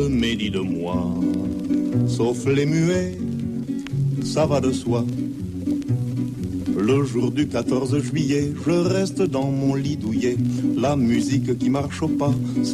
Médit de moi, sauf les muets, ça va de soi. Le jour du 14 juillet, je reste dans mon lit douillet, la musique qui marche au pas.